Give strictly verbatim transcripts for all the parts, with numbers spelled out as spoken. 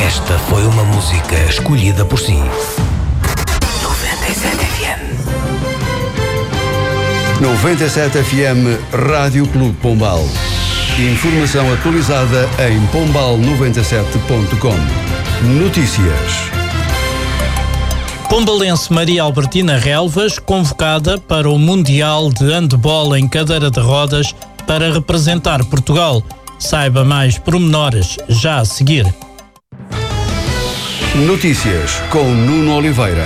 Esta foi uma música escolhida por si. noventa e sete F M. noventa e sete F M Rádio Clube Pombal. Informação atualizada em pombal noventa e sete ponto com. Notícias. Pombalense Maria Albertina Relvas, convocada para o Mundial de Handball em cadeira de rodas para representar Portugal. Saiba mais pormenores já a seguir. Notícias com Nuno Oliveira.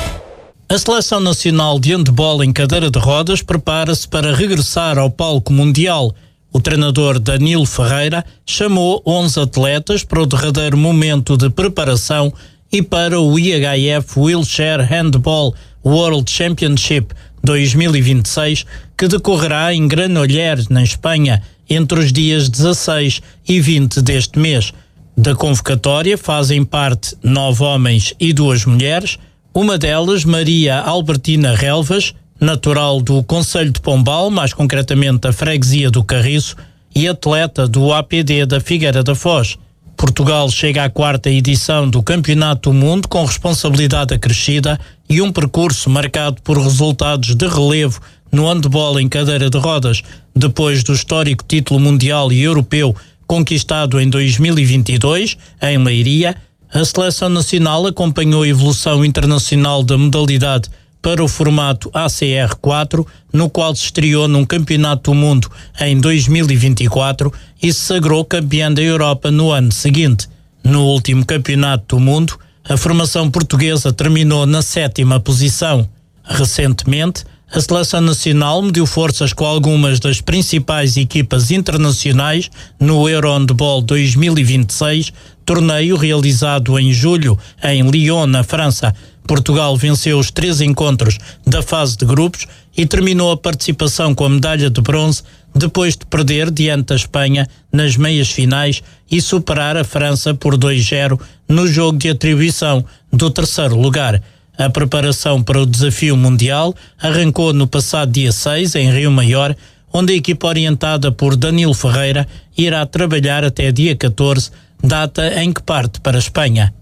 A Seleção Nacional de Handball em cadeira de rodas prepara-se para regressar ao palco mundial. O treinador Danilo Ferreira chamou onze atletas para o derradeiro momento de preparação e para o I H F Wheelchair Handball World Championship dois mil e vinte e seis, que decorrerá em Granollers, na Espanha, entre os dias dezasseis e vinte deste mês. Da convocatória fazem parte nove homens e duas mulheres, uma delas Maria Albertina Relvas, natural do Concelho de Pombal, mais concretamente da Freguesia do Carriço, e atleta do A P D da Figueira da Foz. Portugal chega à quarta edição do Campeonato do Mundo com responsabilidade acrescida e um percurso marcado por resultados de relevo no handball em cadeira de rodas, depois do histórico título mundial e europeu conquistado em dois mil e vinte e dois, em Leiria. A Seleção Nacional acompanhou a evolução internacional da modalidade para o formato A C R quatro, no qual se estreou num Campeonato do Mundo em dois mil e vinte e quatro e se sagrou campeã da Europa no ano seguinte. No último Campeonato do Mundo, a formação portuguesa terminou na sétima posição. Recentemente, a Seleção Nacional mediu forças com algumas das principais equipas internacionais no Eurohandball dois mil e vinte e seis, torneio realizado em julho em Lyon, na França. Portugal venceu os três encontros da fase de grupos e terminou a participação com a medalha de bronze depois de perder diante da Espanha nas meias finais e superar a França por dois a zero no jogo de atribuição do terceiro lugar. A preparação para o desafio mundial arrancou no passado dia seis, em Rio Maior, onde a equipa orientada por Danilo Ferreira irá trabalhar até dia catorze, data em que parte para a Espanha.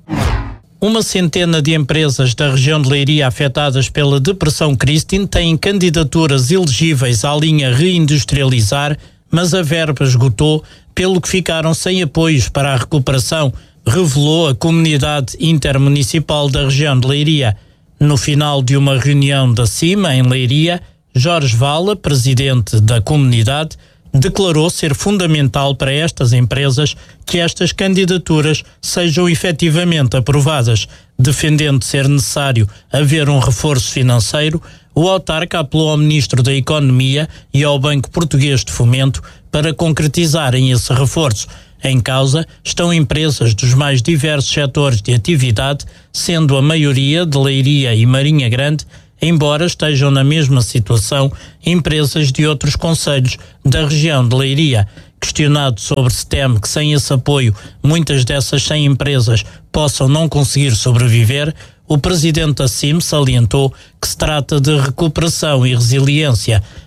Uma centena de empresas da região de Leiria afetadas pela Depressão Christine têm candidaturas elegíveis à linha Reindustrializar, mas a verba esgotou, pelo que ficaram sem apoios para a recuperação, revelou a Comunidade Intermunicipal da região de Leiria. No final de uma reunião da CIMA em Leiria, Jorge Vala, presidente da comunidade, declarou ser fundamental para estas empresas que estas candidaturas sejam efetivamente aprovadas. Defendendo ser necessário haver um reforço financeiro, o autarca apelou ao Ministro da Economia e ao Banco Português de Fomento para concretizarem esse reforço. Em causa estão empresas dos mais diversos setores de atividade, sendo a maioria de Leiria e Marinha Grande, embora estejam na mesma situação empresas de outros concelhos da região de Leiria. Questionado sobre se teme que sem esse apoio muitas dessas cem empresas possam não conseguir sobreviver, o presidente da CIM salientou que se trata de recuperação e resiliência.